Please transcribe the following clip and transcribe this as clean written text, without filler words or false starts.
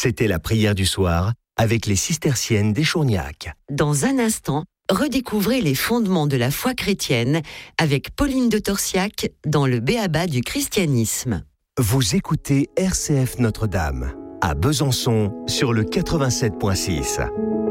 C'était la prière du soir avec les cisterciennes d'Échourgnac. Dans un instant, redécouvrez les fondements de la foi chrétienne avec Pauline de Torsiac dans le B.A.B.A. du christianisme. Vous écoutez RCF Notre-Dame, à Besançon, sur le 87.6.